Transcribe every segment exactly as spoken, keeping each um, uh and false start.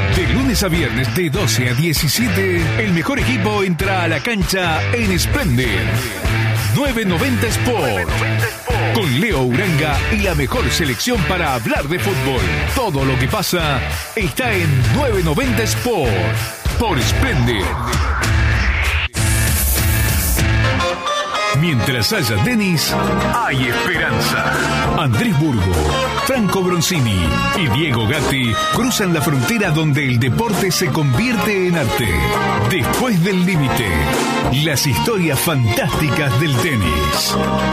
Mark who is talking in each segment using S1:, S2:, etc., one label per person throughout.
S1: De lunes a viernes de doce a diecisiete, el mejor equipo entra a la cancha en Splendid. novecientos noventa Sport. Con Leo Uranga y la mejor selección para hablar de fútbol. Todo lo que pasa está en novecientos noventa Sport. Por Splendid. Mientras haya tenis, hay esperanza. Andrés Burgo, Franco Bronzini y Diego Gatti cruzan la frontera donde el deporte se convierte en arte. Después del límite, las historias fantásticas del tenis.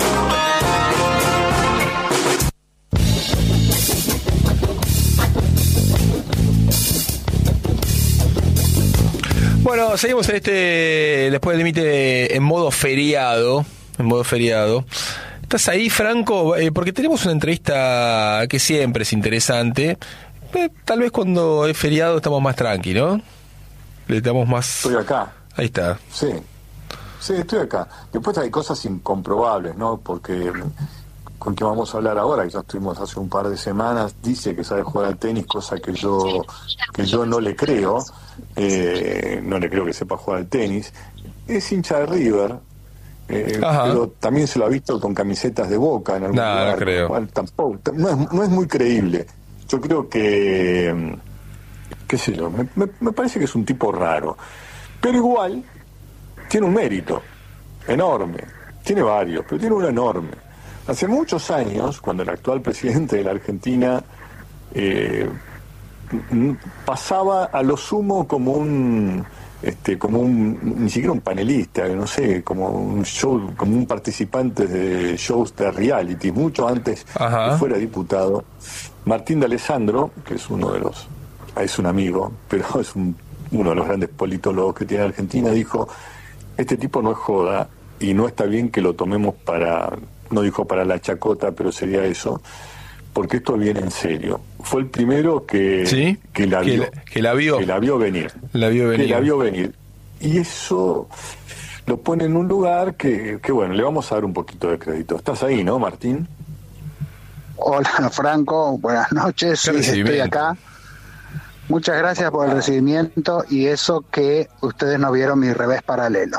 S2: Bueno, seguimos en este, después del límite, en modo feriado. En modo feriado. ¿Estás ahí, Franco? Eh, porque tenemos una entrevista que siempre es interesante. Eh, tal vez cuando es feriado estamos más tranquilos, ¿no? Le damos más...
S3: Estoy acá.
S2: Ahí está.
S3: Sí, sí, estoy acá. Después hay cosas incomprobables, ¿no? Porque con quien vamos a hablar ahora, que ya estuvimos hace un par de semanas, dice que sabe jugar al tenis, cosa que yo, que yo no le creo. Eh, no le creo que sepa jugar al tenis. Es hincha de River. Eh, pero también se lo ha visto con camisetas de Boca en algún
S2: no,
S3: lugar.
S2: No creo.
S3: Bueno, tampoco, no es, no es muy creíble. Yo creo que, qué sé yo, me, me, me parece que es un tipo raro. Pero igual tiene un mérito enorme. Tiene varios, pero tiene uno enorme. Hace muchos años, cuando el actual presidente de la Argentina eh, pasaba a lo sumo como un... Este, como un, ni siquiera un panelista, no sé, como un show, como un participante de shows de reality, mucho antes
S2: Ajá.
S3: que fuera diputado. Martín de Alessandro, que es uno de los, es un amigo, pero es un, uno de los grandes politólogos que tiene Argentina, dijo: este tipo no es joda y no está bien que lo tomemos para, no dijo para la chacota, pero sería eso, porque esto viene en serio. Fue el primero que,
S2: ¿Sí?
S3: que, la,
S2: que,
S3: vio,
S2: la, que la vio.
S3: Que la vio venir.
S2: La vio venir.
S3: Que la vio venir. Y eso lo pone en un lugar que, que, bueno, le vamos a dar un poquito de crédito. ¿Estás ahí, no, Martín?
S4: Hola, Franco. Buenas noches. Sí, estoy acá. Muchas gracias por el recibimiento y eso que ustedes no vieron mi revés paralelo.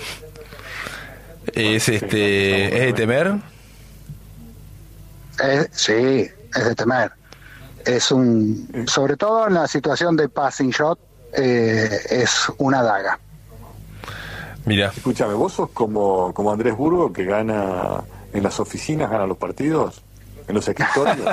S2: ¿Es, este, ¿es de temer?
S4: Es, sí, es de temer. Es un, sobre todo en la situación de passing shot, eh, es una daga.
S2: Mira.
S3: Escúchame, vos sos como, como Andrés Burgo, que gana en las oficinas, gana los partidos, en los escritorios.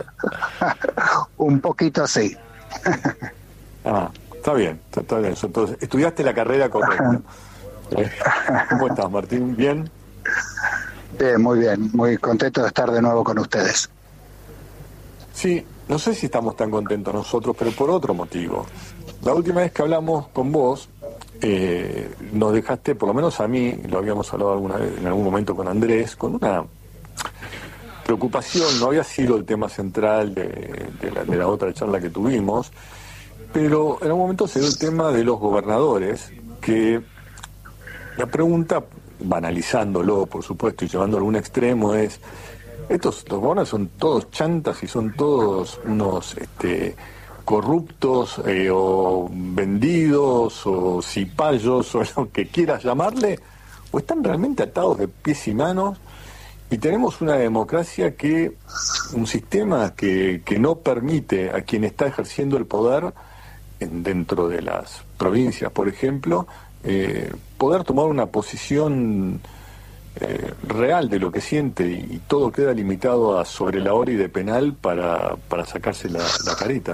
S4: Un poquito así.
S3: Ah, está bien, está, está bien. Entonces, estudiaste la carrera correcta. ¿Cómo estás, Martín? ¿Bien?
S4: Bien, muy bien, muy contento de estar de nuevo con ustedes.
S3: Sí, no sé si estamos tan contentos nosotros, pero por otro motivo. La última vez que hablamos con vos, eh, nos dejaste, por lo menos a mí, lo habíamos hablado alguna vez, en algún momento con Andrés, con una preocupación. No había sido el tema central de, de, la, de la otra charla que tuvimos, pero en algún momento se dio el tema de los gobernadores, que la pregunta, banalizándolo, por supuesto, y llevándolo a un extremo, es: estos, los gobernadores son todos chantas y son todos unos este, corruptos eh, o vendidos o cipayos o lo que quieras llamarle, o están realmente atados de pies y manos, y tenemos una democracia que, un sistema que, que no permite a quien está ejerciendo el poder en, dentro de las provincias, por ejemplo, eh, poder tomar una posición Eh, real de lo que siente, y, y todo queda limitado a sobre la hora y de penal para, para sacarse la, la careta.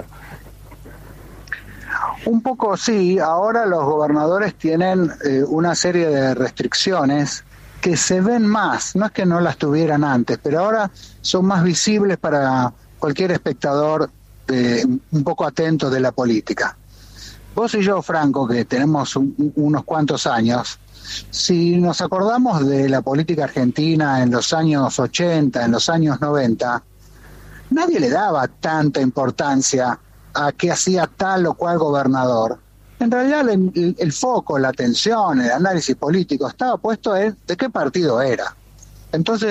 S4: Un poco sí. Ahora los gobernadores tienen eh, una serie de restricciones que se ven más, no es que no las tuvieran antes, pero ahora son más visibles para cualquier espectador eh, un poco atento de la política. Vos y yo, Franco, que tenemos un, unos cuantos años, si nos acordamos de la política argentina en los años ochenta, en los años noventa, nadie le daba tanta importancia a qué hacía tal o cual gobernador. En realidad el, el, el foco, la atención, el análisis político estaba puesto en de qué partido era. Entonces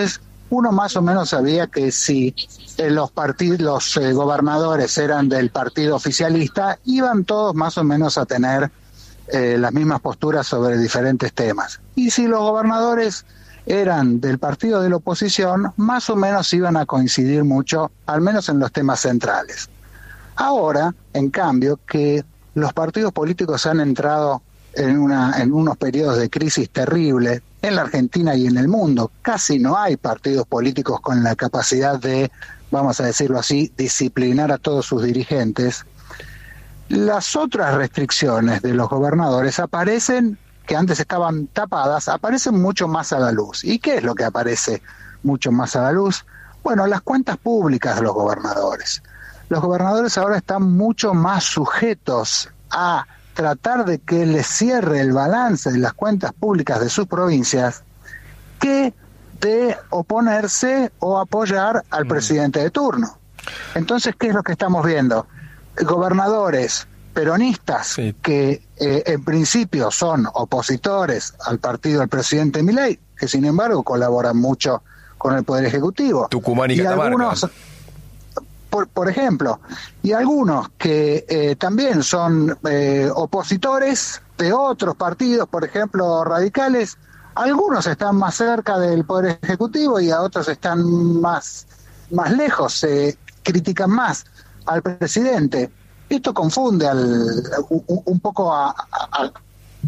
S4: uno más o menos sabía que si eh, los partidos, los eh, gobernadores eran del partido oficialista, iban todos más o menos a tener eh, las mismas posturas sobre diferentes temas. Y si los gobernadores eran del partido de la oposición, más o menos iban a coincidir mucho, al menos en los temas centrales. Ahora, en cambio, que los partidos políticos han entrado en, una, en unos periodos de crisis terrible en la Argentina y en el mundo. Casi no hay partidos políticos con la capacidad de, vamos a decirlo así, disciplinar a todos sus dirigentes. Las otras restricciones de los gobernadores aparecen, que antes estaban tapadas, aparecen mucho más a la luz. ¿Y qué es lo que aparece mucho más a la luz? Bueno, las cuentas públicas de los gobernadores. Los gobernadores ahora están mucho más sujetos a tratar de que les cierre el balance de las cuentas públicas de sus provincias que de oponerse o apoyar al presidente de turno. Entonces, ¿qué es lo que estamos viendo? Gobernadores peronistas sí. que eh, en principio son opositores al partido del presidente Milei, que sin embargo colaboran mucho con el Poder Ejecutivo.
S2: Tucumán y, y Catamarca. Algunos,
S4: por, por ejemplo, y algunos que eh, también son eh, opositores de otros partidos, por ejemplo, radicales. Algunos están más cerca del Poder Ejecutivo y a otros están más, más lejos, se eh, critican más al presidente. Esto confunde al, un, un poco a, a, a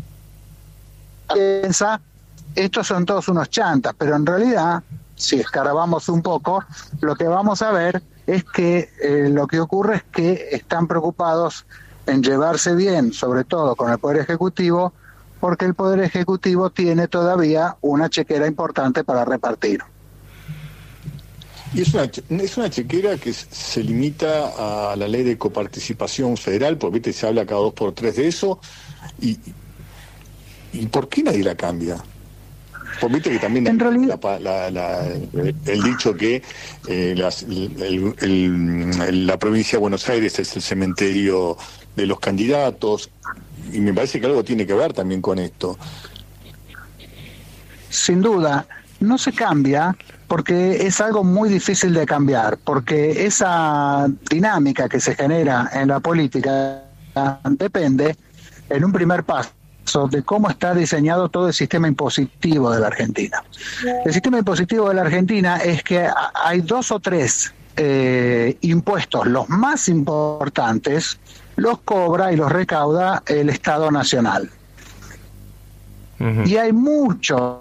S4: piensa, estos son todos unos chantas, pero en realidad, si escarbamos un poco, lo que vamos a ver es que eh, lo que ocurre es que están preocupados en llevarse bien, sobre todo con el Poder Ejecutivo, porque el Poder Ejecutivo tiene todavía una chequera importante para repartir.
S3: Y es una, es una chequera que se limita a la ley de coparticipación federal, porque ¿viste? Se habla cada dos por tres de eso, y, y ¿por qué nadie la cambia? Porque viste que también
S4: en realidad,
S3: la, la, la, el dicho que eh, las, el, el, el, la provincia de Buenos Aires es el cementerio de los candidatos, y me parece que algo tiene que ver también con esto.
S4: Sin duda, no se cambia porque es algo muy difícil de cambiar, porque esa dinámica que se genera en la política depende, en un primer paso, de cómo está diseñado todo el sistema impositivo de la Argentina. El sistema impositivo de la Argentina es que hay dos o tres eh, impuestos, los más importantes, los cobra y los recauda el Estado Nacional. Uh-huh. Y hay mucho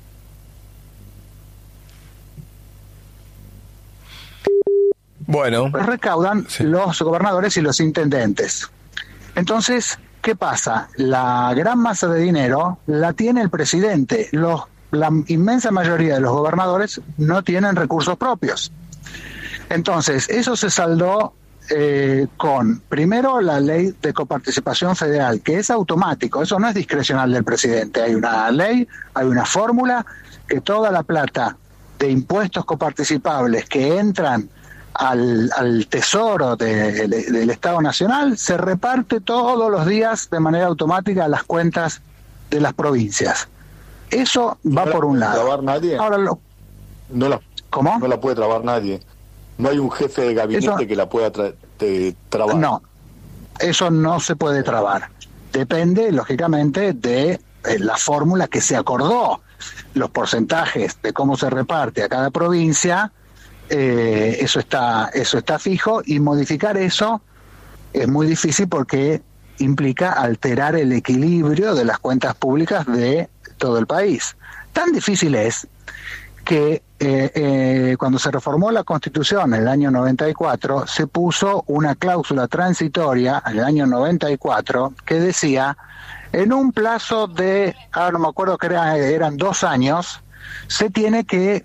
S2: Bueno,
S4: recaudan sí. los gobernadores y los intendentes. Entonces, ¿qué pasa? La gran masa de dinero la tiene el presidente. Los, la inmensa mayoría de los gobernadores no tienen recursos propios. Entonces, eso se saldó eh, con, primero, la ley de coparticipación federal, que es automático, eso no es discrecional del presidente. Hay una ley, hay una fórmula, que toda la plata de impuestos coparticipables que entran Al, al tesoro de, de, del Estado Nacional se reparte todos los días de manera automática a las cuentas de las provincias. Eso va
S3: no
S4: por un lado.
S3: ¿Trabar nadie?
S4: Ahora lo,
S3: no la,
S4: ¿Cómo?
S3: No la puede trabar nadie. No hay un jefe de gabinete eso, que la pueda tra te, trabar.
S4: No, eso no se puede trabar. Depende, lógicamente, de eh, la fórmula que se acordó. Los porcentajes de cómo se reparte a cada provincia. Eh, eso está eso está fijo, y modificar eso es muy difícil porque implica alterar el equilibrio de las cuentas públicas de todo el país. Tan difícil es que eh, eh, cuando se reformó la Constitución en el año noventa y cuatro, se puso una cláusula transitoria en el año noventa y cuatro que decía, en un plazo de, ahora no me acuerdo que era, eran dos años, se tiene que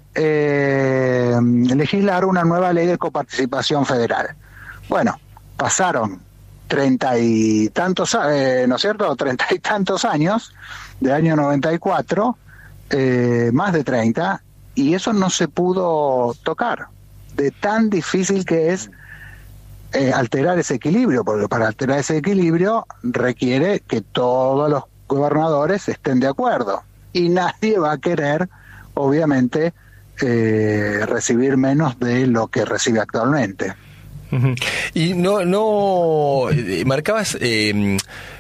S4: eh, legislar una nueva ley de coparticipación federal. Bueno, pasaron treinta y tantos, eh, ¿no es cierto?, treinta y tantos años, del año noventa y cuatro, eh, más de treinta, y eso no se pudo tocar, de tan difícil que es eh, alterar ese equilibrio, porque para alterar ese equilibrio requiere que todos los gobernadores estén de acuerdo, y nadie va a querer, obviamente, eh, recibir menos de lo que recibe actualmente.
S2: Uh-huh. Y no, no eh, marcabas eh,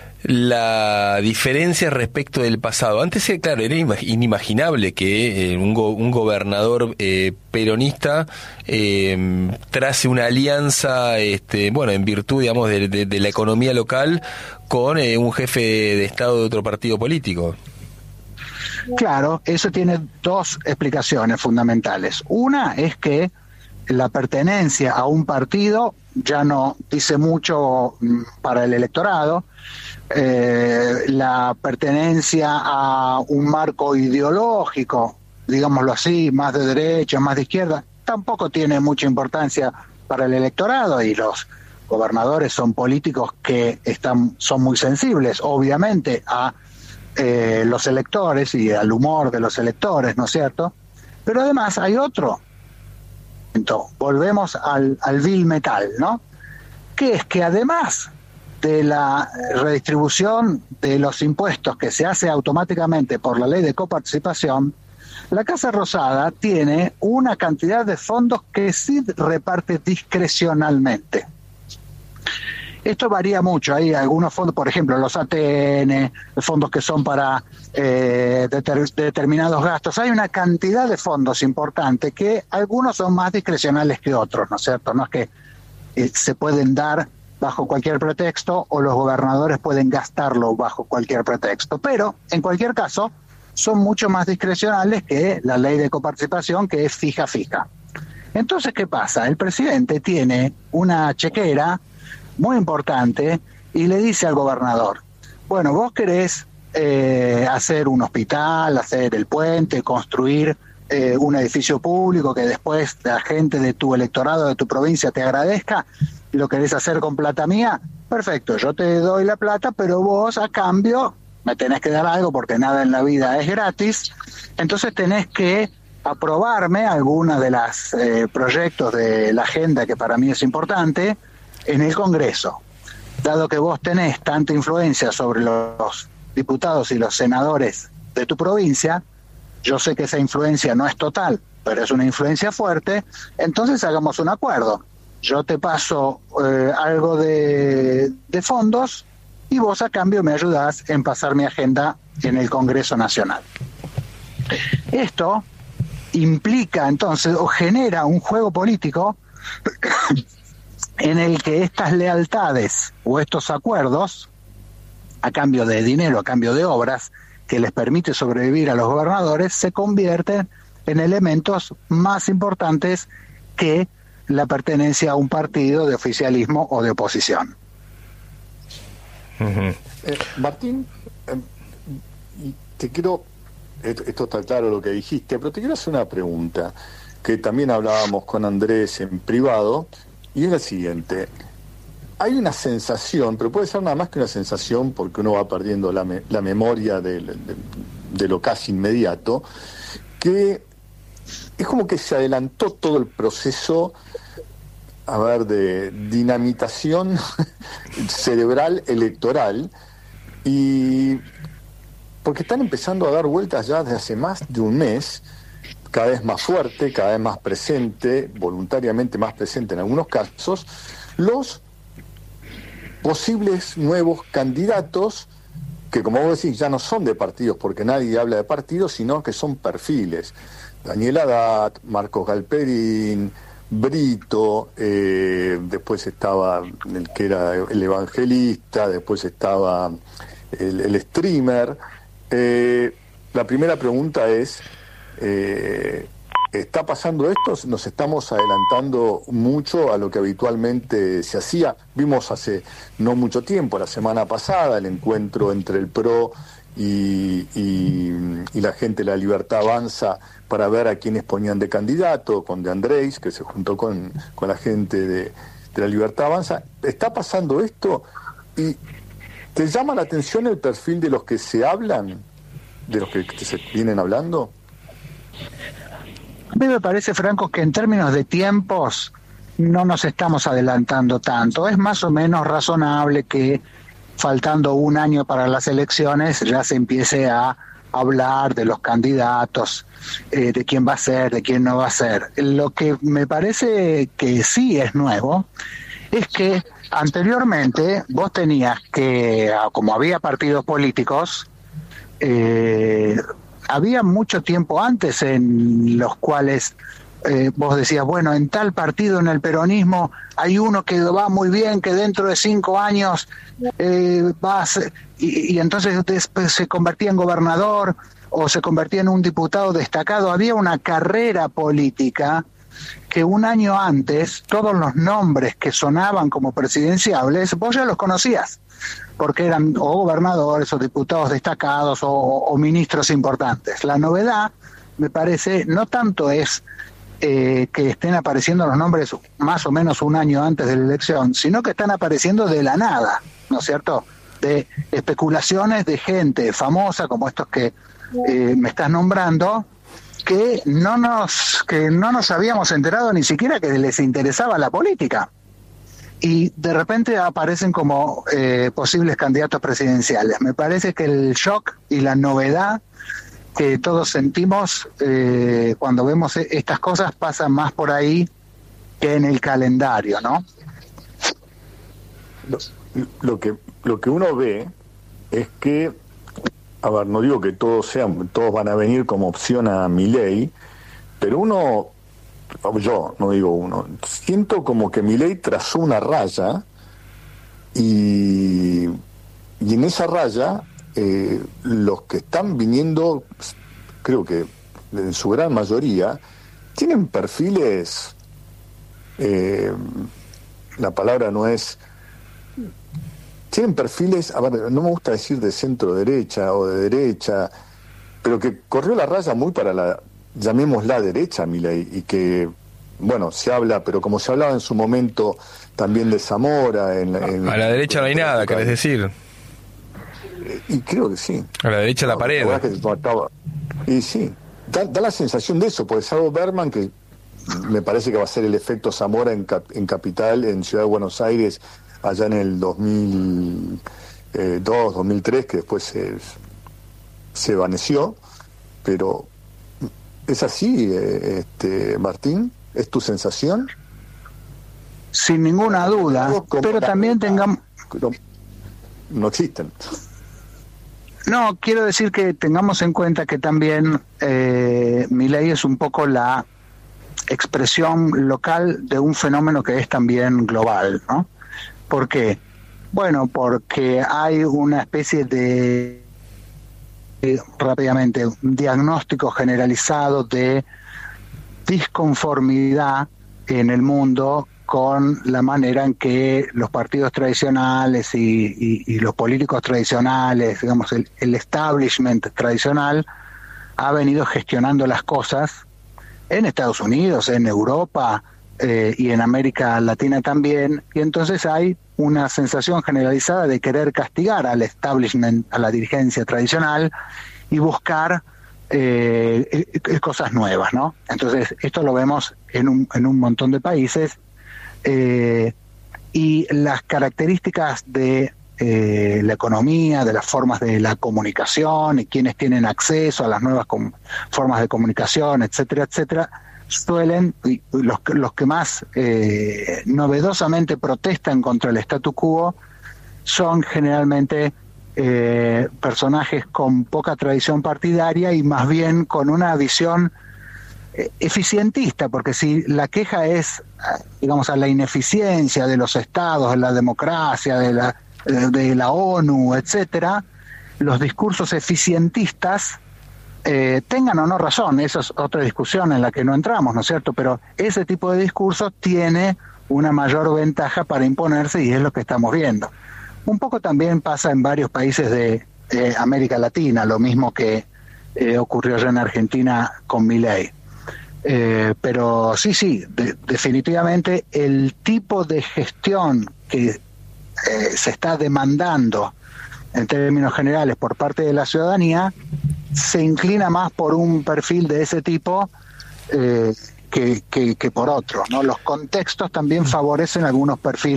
S2: la diferencia respecto del pasado. Antes, eh, claro, era inimaginable que eh, un, go, un gobernador eh, peronista eh, trace una alianza, este, bueno, en virtud, digamos, de, de, de la economía local con eh, un jefe de Estado de otro partido político.
S4: Claro, eso tiene dos explicaciones fundamentales. Una es que la pertenencia a un partido ya no dice mucho para el electorado. Eh, la pertenencia a un marco ideológico, digámoslo así, más de derecha, más de izquierda, tampoco tiene mucha importancia para el electorado, y los gobernadores son políticos que están son muy sensibles, obviamente, a eh, los electores y al humor de los electores, ¿no es cierto? Pero además hay otro. Entonces, volvemos al, al vil metal, ¿no? Que es que además de la redistribución de los impuestos que se hace automáticamente por la ley de coparticipación, la Casa Rosada tiene una cantidad de fondos que sí reparte discrecionalmente. Esto varía mucho, hay algunos fondos, por ejemplo, los A T N, fondos que son para eh, deter, determinados gastos. Hay una cantidad de fondos importantes que algunos son más discrecionales que otros, ¿no es cierto? No es que eh, se pueden dar bajo cualquier pretexto o los gobernadores pueden gastarlo bajo cualquier pretexto, pero en cualquier caso son mucho más discrecionales que la ley de coparticipación, que es fija fija. Entonces, ¿qué pasa? El presidente tiene una chequera muy importante y le dice al gobernador: bueno, vos querés eh, hacer un hospital, hacer el puente, construir eh, un edificio público que después la gente de tu electorado, de tu provincia te agradezca, y lo querés hacer con plata mía, perfecto, yo te doy la plata, pero vos a cambio me tenés que dar algo, porque nada en la vida es gratis. Entonces tenés que aprobarme algunos de los eh, proyectos de la agenda que para mí es importante en el Congreso. Dado que vos tenés tanta influencia sobre los diputados y los senadores de tu provincia, yo sé que esa influencia no es total, pero es una influencia fuerte, entonces hagamos un acuerdo. Yo te paso eh, algo de, de fondos y vos a cambio me ayudás en pasar mi agenda en el Congreso Nacional. Esto implica entonces o genera un juego político en el que estas lealtades o estos acuerdos a cambio de dinero, a cambio de obras que les permite sobrevivir a los gobernadores, se convierten en elementos más importantes que la pertenencia a un partido de oficialismo o de oposición.
S3: Uh-huh. eh, Martín, eh, te quiero, esto, esto está claro lo que dijiste, pero te quiero hacer una pregunta que también hablábamos con Andrés en privado, y es la siguiente: hay una sensación, pero puede ser nada más que una sensación porque uno va perdiendo la, me, la memoria de, de, de lo casi inmediato, que es como que se adelantó todo el proceso, a ver, de dinamitación cerebral electoral, y porque están empezando a dar vueltas ya desde hace más de un mes, cada vez más fuerte, cada vez más presente, voluntariamente más presente en algunos casos, los posibles nuevos candidatos, que como vos decís ya no son de partidos, porque nadie habla de partidos, sino que son perfiles. Daniel Haddad, Marcos Galperín, Brito, eh, después estaba el que era el evangelista, después estaba el, el streamer. Eh, la primera pregunta es, eh, ¿está pasando esto? ¿Nos estamos adelantando mucho a lo que habitualmente se hacía? Vimos hace no mucho tiempo, la semana pasada, el encuentro entre el P R O y, y, y la gente de La Libertad Avanza para ver a quiénes ponían de candidato, con De Andrés, que se juntó con, con la gente de, de La Libertad Avanza. ¿Está pasando esto? ¿Y te llama la atención el perfil de los que se hablan, de los que se vienen hablando?
S4: A mí me parece, Franco, que en términos de tiempos no nos estamos adelantando tanto. Es más o menos razonable que faltando un año para las elecciones ya se empiece a hablar de los candidatos, eh, de quién va a ser, de quién no va a ser. Lo que me parece que sí es nuevo es que anteriormente vos tenías que, como había partidos políticos, eh, había mucho tiempo antes en los cuales eh, vos decías, bueno, en tal partido, en el peronismo, hay uno que va muy bien, que dentro de cinco años eh, va a ser, y, y entonces después se convertía en gobernador o se convertía en un diputado destacado. Había una carrera política que un año antes todos los nombres que sonaban como presidenciables vos ya los conocías, porque eran o gobernadores o diputados destacados o, o ministros importantes. La novedad, me parece, no tanto es eh, que estén apareciendo los nombres más o menos un año antes de la elección, sino que están apareciendo de la nada, ¿no es cierto? De especulaciones de gente famosa como estos que eh, me estás nombrando, que no nos que no nos habíamos enterado ni siquiera que les interesaba la política, y de repente aparecen como eh, posibles candidatos presidenciales. Me parece que el shock y la novedad que todos sentimos eh, cuando vemos estas cosas pasa más por ahí que en el calendario, ¿no?
S3: Lo, lo que lo que uno ve es que, a ver, no digo que todos sean, todos van a venir como opción a Milei, pero uno, yo no digo uno, siento como que Milei trazó una raya y, y en esa raya eh, los que están viniendo, creo que en su gran mayoría, tienen perfiles, eh, la palabra no es... Tienen perfiles, a ver, no me gusta decir de centro derecha o de derecha, pero que corrió la raya muy para la, llamémosla derecha, Milei, y que, bueno, se habla, pero como se hablaba en su momento también de Zamora... En, en,
S2: a la derecha no hay nada, querés decir.
S3: Y creo que sí.
S2: A la derecha la pared.
S3: Y sí, da, da la sensación de eso, porque Sado Berman, que me parece que va a ser el efecto Zamora en, en Capital, en Ciudad de Buenos Aires, allá en el dos mil dos, dos mil tres, que después se, se evaneció, pero ¿es así, eh, este, Martín? ¿Es tu sensación?
S4: Sin ninguna duda, pero también tengamos...
S3: No, no existen.
S4: No, quiero decir que tengamos en cuenta que también eh, Milei es un poco la expresión local de un fenómeno que es también global, ¿no? ¿Por qué? Bueno, porque hay una especie de, de rápidamente, un diagnóstico generalizado de disconformidad en el mundo con la manera en que los partidos tradicionales y, y, y los políticos tradicionales, digamos, el, el establishment tradicional, ha venido gestionando las cosas en Estados Unidos, en Europa eh, y en América Latina también, y entonces hay una sensación generalizada de querer castigar al establishment, a la dirigencia tradicional, y buscar eh, eh, cosas nuevas, ¿no? Entonces, esto lo vemos en un, en un montón de países, eh, y las características de eh, la economía, de las formas de la comunicación y quienes tienen acceso a las nuevas com- formas de comunicación, etcétera, etcétera, suelen, y los, los que más eh, novedosamente protestan contra el statu quo son generalmente eh, personajes con poca tradición partidaria y más bien con una visión eh, eficientista, porque si la queja es, digamos, a la ineficiencia de los estados, de la democracia, de la, de la ONU, etcétera, los discursos eficientistas, Eh, tengan o no razón, esa es otra discusión en la que no entramos, ¿no es cierto? Pero ese tipo de discursos tiene una mayor ventaja para imponerse y es lo que estamos viendo. Un poco también pasa en varios países de eh, América Latina, lo mismo que eh, ocurrió ya en Argentina con Milei. Eh, pero sí, sí, de, definitivamente el tipo de gestión que eh, se está demandando en términos generales por parte de la ciudadanía se inclina más por un perfil de ese tipo eh, que, que, que por otro, ¿no? Los contextos también favorecen algunos perfiles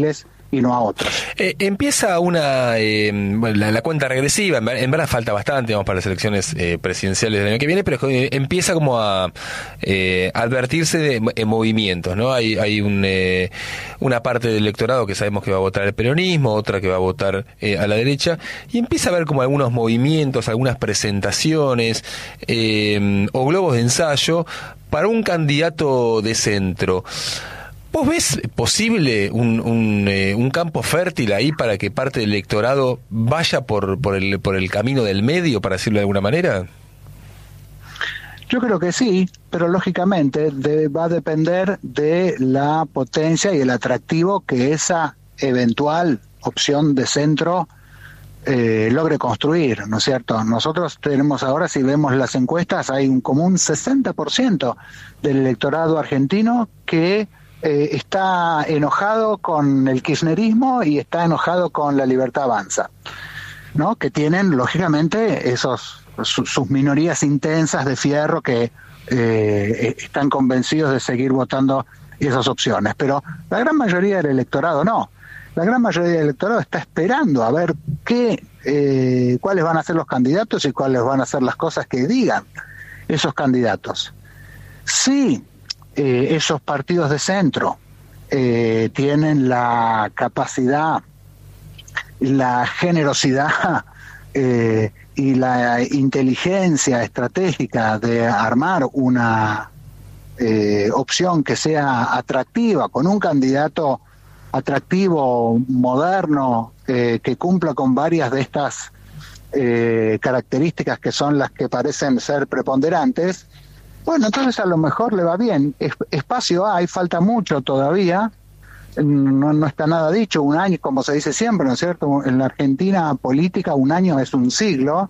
S4: y no a otros.
S2: Eh, empieza una eh, la, la cuenta regresiva, en, en verdad falta bastante, vamos, para las elecciones eh, presidenciales del año que viene, pero eh, empieza como a eh, advertirse de eh, movimientos, ¿no? Hay hay un eh, una parte del electorado que sabemos que va a votar el peronismo, otra que va a votar eh, a la derecha, y empieza a haber como algunos movimientos, algunas presentaciones eh, o globos de ensayo para un candidato de centro. ¿Vos ves posible un, un, eh, un campo fértil ahí para que parte del electorado vaya por, por, el, por el camino del medio, para decirlo de alguna manera?
S4: Yo creo que sí, pero lógicamente de, va a depender de la potencia y el atractivo que esa eventual opción de centro eh, logre construir, ¿no es cierto? Nosotros tenemos ahora, si vemos las encuestas, hay un como un sesenta por ciento del electorado argentino que Eh, está enojado con el kirchnerismo y está enojado con la Libertad Avanza, ¿no? Que tienen lógicamente esos su, sus minorías intensas de fierro que eh, están convencidos de seguir votando esas opciones, pero la gran mayoría del electorado no. La gran mayoría del electorado está esperando a ver qué eh, cuáles van a ser los candidatos y cuáles van a ser las cosas que digan esos candidatos. Sí. Eh, esos partidos de centro eh, tienen la capacidad, la generosidad eh, y la inteligencia estratégica de armar una eh, opción que sea atractiva, con un candidato atractivo, moderno, eh, que cumpla con varias de estas eh, características que son las que parecen ser preponderantes. Bueno, entonces a lo mejor le va bien. Espacio hay, falta mucho todavía, no, no está nada dicho, un año, como se dice siempre, ¿no es cierto? En la Argentina política un año es un siglo,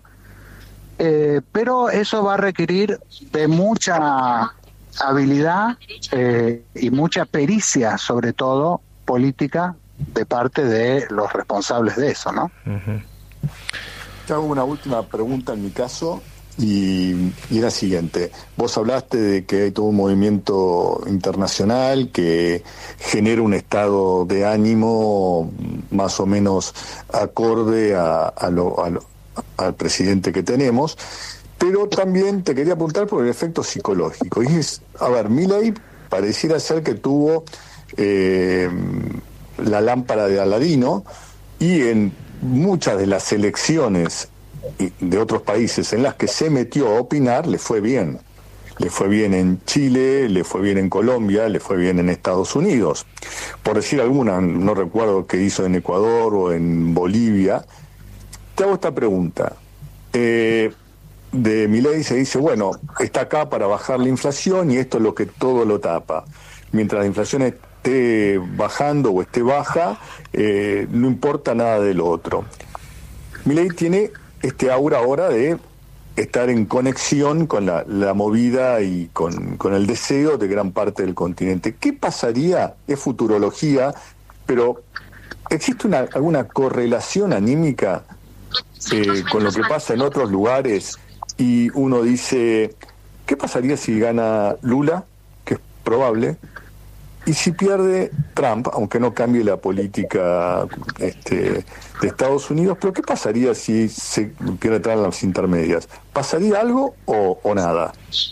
S4: eh, pero eso va a requerir de mucha habilidad eh, y mucha pericia, sobre todo política, de parte de los responsables de eso, ¿no?
S3: Uh-huh. Te hago una última pregunta en mi caso. Y, y la siguiente, vos hablaste de que hay todo un movimiento internacional que genera un estado de ánimo más o menos acorde a, a lo, a lo, al presidente que tenemos, pero también te quería apuntar por el efecto psicológico. Y es, a ver, Milei pareciera ser que tuvo eh, la lámpara de Aladino, y en muchas de las elecciones de otros países en las que se metió a opinar le fue bien. Le fue bien en Chile, le fue bien en Colombia, le fue bien en Estados Unidos. Por decir alguna, no recuerdo qué hizo en Ecuador o en Bolivia. Te hago esta pregunta. Eh, de Milei se dice, bueno, está acá para bajar la inflación y esto es lo que todo lo tapa. Mientras la inflación esté bajando o esté baja, eh, no importa nada de lo otro. Milei tiene este aura ahora de estar en conexión con la, la movida y con, con el deseo de gran parte del continente. ¿Qué pasaría? Es futurología, pero ¿existe una, alguna correlación anímica eh, con lo que pasa en otros lugares? Y uno dice, ¿qué pasaría si gana Lula? Que es probable. Y si pierde Trump, aunque no cambie la política este, de Estados Unidos, pero ¿qué pasaría si se pierde Trump en las intermedias? ¿Pasaría algo o, o nada?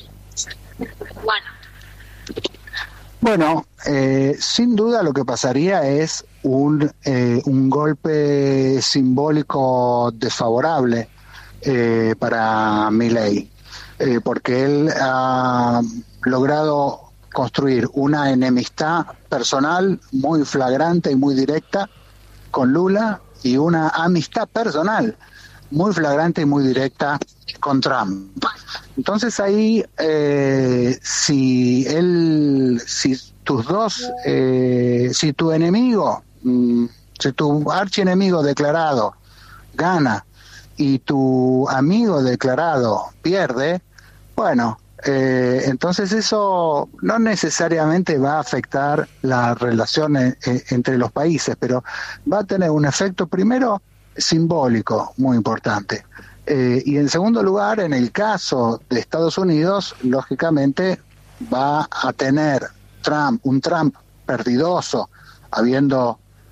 S4: Bueno, eh, sin duda lo que pasaría es un, eh, un golpe simbólico desfavorable eh, para Milei, eh, porque él ha logrado construir una enemistad personal muy flagrante y muy directa con Lula y una amistad personal muy flagrante y muy directa con Trump. Entonces ahí, eh, si él, si tus dos, eh, si tu enemigo, mm, si tu archienemigo declarado gana y tu amigo declarado pierde, bueno, Eh, entonces eso no necesariamente va a afectar la relación eh, entre los países, pero va a tener un efecto primero simbólico muy importante. Eh, y en segundo lugar, en el caso de Estados Unidos, lógicamente va a tener Trump, un Trump perdidoso, habiendo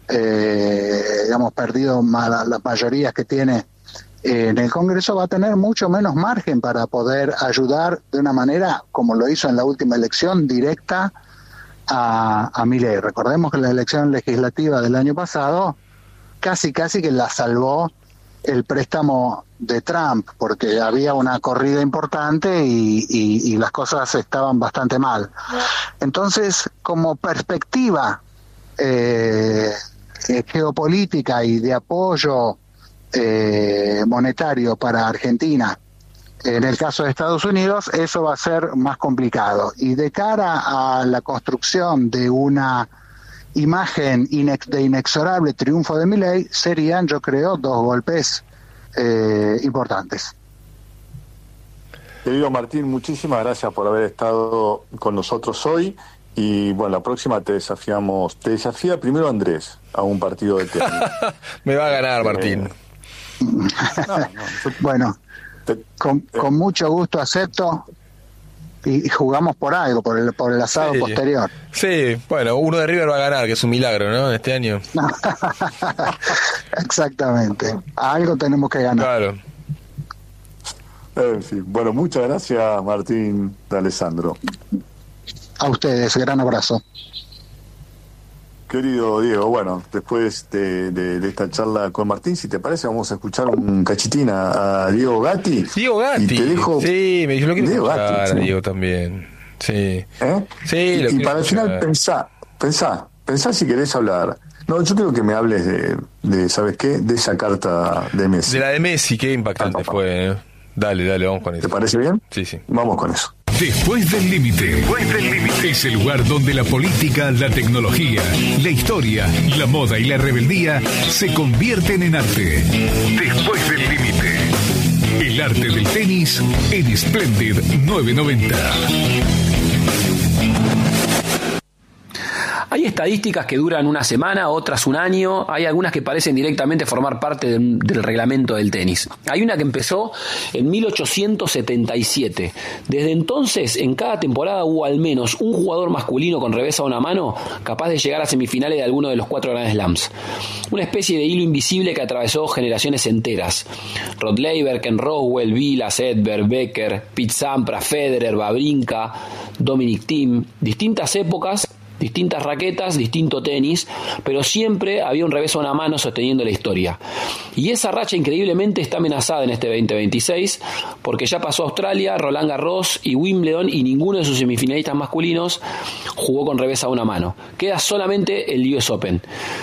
S4: eh, digamos, perdido ma- las mayorías que tiene en el Congreso, va a tener mucho menos margen para poder ayudar de una manera, como lo hizo en la última elección, directa a, a Milei. Recordemos que la elección legislativa del año pasado casi casi que la salvó el préstamo de Trump, porque había una corrida importante y, y, y las cosas estaban bastante mal. Entonces, como perspectiva eh, geopolítica y de apoyo eh, monetario para Argentina, en el caso de Estados Unidos, eso va a ser más complicado. Y de cara a la construcción de una imagen inex- de inexorable triunfo de Milei, serían, yo creo, dos golpes eh, importantes.
S3: Querido Martín, muchísimas gracias por haber estado con nosotros hoy. Y bueno, la próxima te desafiamos, te desafía primero Andrés a un partido de tenis.
S2: Me va a ganar, Martín.
S3: Eh, no, no, yo-
S4: Bueno,
S3: te-
S4: con, con mucho gusto acepto y, y jugamos por algo, por el, por el asado
S2: Sí.
S4: posterior.
S2: Sí, bueno, uno de River va a ganar, que es un milagro, ¿no? Este año.
S4: Exactamente. A algo tenemos que ganar.
S2: Claro.
S3: En fin, bueno, muchas gracias Martín de Alessandro.
S4: A ustedes, gran abrazo.
S3: Querido Diego, bueno, después de, de, de esta charla con Martín, si te parece, vamos a escuchar un cachitín a, a Diego Gatti.
S2: Diego Gatti.
S3: Y te dejo...
S2: Sí, me dijo lo quiero
S3: Diego
S2: escuchar,
S3: Gatti, sí.
S2: Diego también. Sí.
S3: ¿Eh?
S2: Sí,
S3: y,
S2: lo
S3: y
S2: quiero
S3: para el final
S2: escuchar.
S3: pensá, pensá, pensá si querés hablar. No, yo creo que me hables de, de ¿sabes qué? De esa carta de Messi.
S2: De la de Messi, qué impactante
S3: Ah, papá.
S2: fue. ¿eh? Dale, dale, vamos con eso.
S3: ¿Te parece bien?
S2: Sí, sí.
S3: Vamos con eso.
S1: Después del límite. Después del límite. Es el lugar donde la política, la tecnología, la historia, la moda y la rebeldía se convierten en arte. Después del límite. El arte del tenis en Splendid novecientos noventa.
S5: Hay estadísticas que duran una semana, otras un año, hay algunas que parecen directamente formar parte del, del reglamento del tenis. Hay una que empezó en mil ochocientos setenta y siete. Desde entonces, en cada temporada hubo al menos un jugador masculino con revés a una mano capaz de llegar a semifinales de alguno de los cuatro Grand Slams. Una especie de hilo invisible que atravesó generaciones enteras. Rod Laver, Ken Roswell, Vilas, Edberg, Becker, Pete Sampras, Federer, Wawrinka, Dominic Thiem, distintas épocas, distintas raquetas, distinto tenis, pero siempre había un revés a una mano sosteniendo la historia. Y esa racha increíblemente está amenazada en este veinte veintiséis, porque ya pasó Australia, Roland Garros y Wimbledon, y ninguno de sus semifinalistas masculinos jugó con revés a una mano. Queda solamente el U S Open.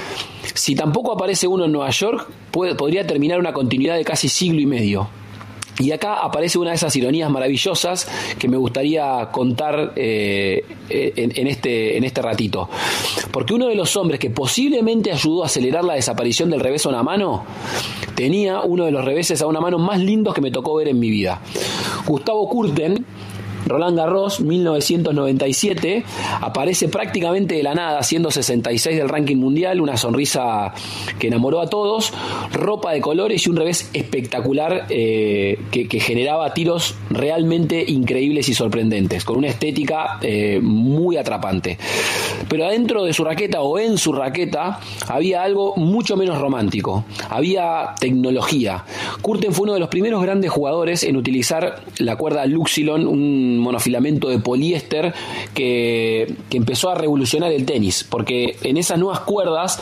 S5: Si tampoco aparece uno en Nueva York, puede, podría terminar una continuidad de casi siglo y medio. Y acá aparece una de esas ironías maravillosas que me gustaría contar eh, en, en, este, en este ratito. Porque uno de los hombres que posiblemente ayudó a acelerar la desaparición del revés a una mano tenía uno de los reveses a una mano más lindos que me tocó ver en mi vida. Gustavo Kuerten, Roland Garros, mil novecientos noventa y siete, aparece prácticamente de la nada, siendo sesenta y seis del ranking mundial, una sonrisa que enamoró a todos, ropa de colores y un revés espectacular eh, que, que generaba tiros realmente increíbles y sorprendentes, con una estética eh, muy atrapante. Pero adentro de su raqueta o en su raqueta había algo mucho menos romántico, había tecnología. Kuerten fue uno de los primeros grandes jugadores en utilizar la cuerda Luxilon, un monofilamento de poliéster que, que empezó a revolucionar el tenis, porque en esas nuevas cuerdas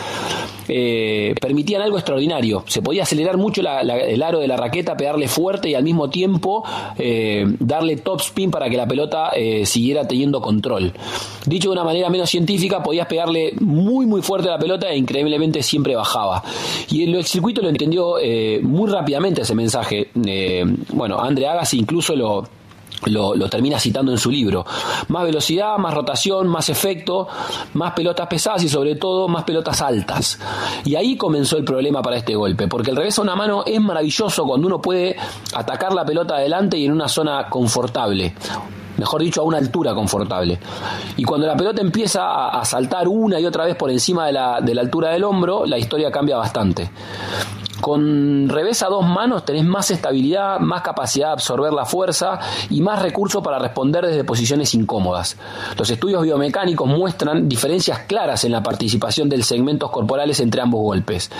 S5: eh, permitían algo extraordinario. Se podía acelerar mucho la, la, el aro de la raqueta, pegarle fuerte y al mismo tiempo eh, darle top spin para que la pelota eh, siguiera teniendo control. Dicho de una manera menos científica, podías pegarle muy muy fuerte a la pelota e increíblemente siempre bajaba. Y el, el circuito lo entendió eh, muy rápidamente ese mensaje. Eh, bueno, Andre Agassi incluso lo Lo, lo termina citando en su libro. Más velocidad, más rotación, más efecto, más pelotas pesadas y sobre todo más pelotas altas. Y ahí comenzó el problema para este golpe, porque el revés a una mano es maravilloso cuando uno puede atacar la pelota adelante y en una zona confortable. Mejor dicho, a una altura confortable. Y cuando la pelota empieza a, a saltar una y otra vez por encima de la, de la altura del hombro, la historia cambia bastante. Con revés a dos manos tenés más estabilidad, más capacidad de absorber la fuerza y más recursos para responder desde posiciones incómodas. Los estudios biomecánicos muestran diferencias claras en la participación de segmentos corporales entre ambos golpes.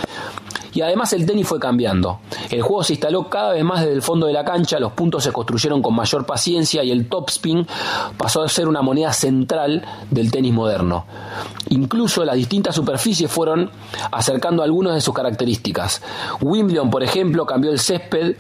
S5: Y además el tenis fue cambiando. El juego se instaló cada vez más desde el fondo de la cancha, los puntos se construyeron con mayor paciencia y el topspin pasó a ser una moneda central del tenis moderno. Incluso las distintas superficies fueron acercando algunas de sus características. Wimbledon, por ejemplo, cambió el césped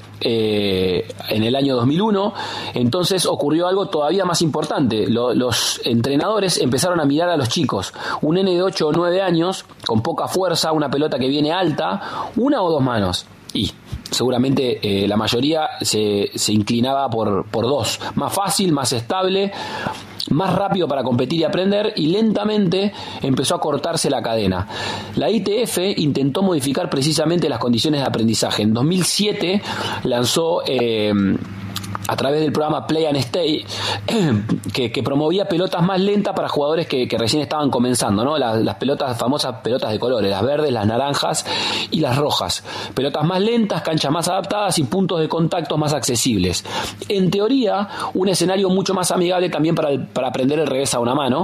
S5: eh, en el año dos mil uno. Entonces ocurrió algo todavía más importante. Lo, los entrenadores empezaron a mirar a los chicos. Un nene de ocho o nueve años, con poca fuerza, una pelota que viene alta, una o dos manos. Y seguramente eh, la mayoría se, se inclinaba por, por dos. Más fácil, más estable, más rápido para competir y aprender, y lentamente empezó a cortarse la cadena. La I T F intentó modificar precisamente las condiciones de aprendizaje. En dos mil siete lanzó eh, a través del programa Play and Stay, que, que promovía pelotas más lentas para jugadores que, que recién estaban comenzando, ¿no? Las, las pelotas, famosas pelotas de colores, las verdes, las naranjas y las rojas. Pelotas más lentas, canchas más adaptadas y puntos de contacto más accesibles. En teoría, un escenario mucho más amigable también para, el, para aprender el revés a una mano.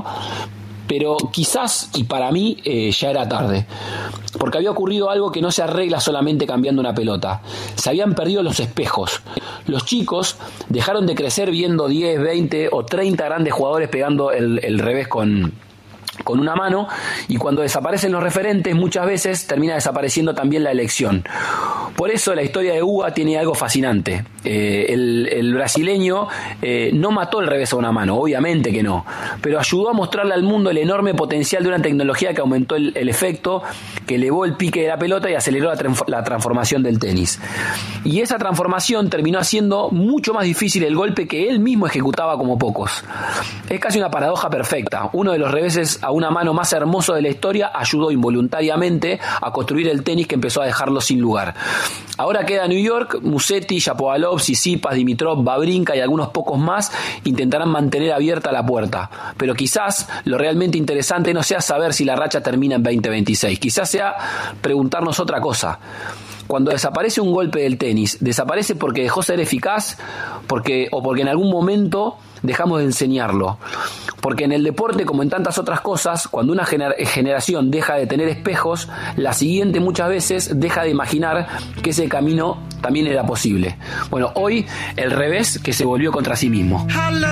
S5: Pero quizás, y para mí, eh, ya era tarde, porque había ocurrido algo que no se arregla solamente cambiando una pelota. Se habían perdido los espejos. Los chicos dejaron de crecer viendo diez, veinte o treinta grandes jugadores pegando el, el revés con... con una mano, y cuando desaparecen los referentes muchas veces termina desapareciendo también la elección. Por eso la historia de Uga tiene algo fascinante. Eh, el, el brasileño eh, no mató el revés a una mano, obviamente que no, pero ayudó a mostrarle al mundo el enorme potencial de una tecnología que aumentó el, el efecto, que elevó el pique de la pelota y aceleró la, transf- la transformación del tenis. Y esa transformación terminó haciendo mucho más difícil el golpe que él mismo ejecutaba como pocos. Es casi una paradoja perfecta. Uno de los reveses a una mano más hermoso de la historia ayudó involuntariamente a construir el tenis que empezó a dejarlo sin lugar. Ahora queda New York. Musetti, Shapovalov, Tsitsipas, Dimitrov, Wawrinka y algunos pocos más intentarán mantener abierta la puerta, pero quizás lo realmente interesante no sea saber si la racha termina en veinte veintiséis, quizás sea preguntarnos otra cosa. Cuando desaparece un golpe del tenis, ¿desaparece porque dejó ser eficaz? Porque, o porque en algún momento dejamos de enseñarlo. Porque en el deporte, como en tantas otras cosas, cuando una gener- generación deja de tener espejos, la siguiente muchas veces deja de imaginar que ese camino también era posible. Bueno, hoy el revés que se volvió contra sí mismo.